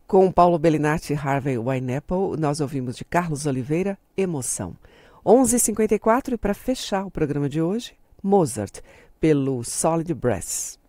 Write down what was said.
Com Paulo Bellinati e Harvey Wineapple, nós ouvimos de Carlos Oliveira, Emoção. 11h54 e para fechar o programa de hoje, Mozart, pelo Solid Brass.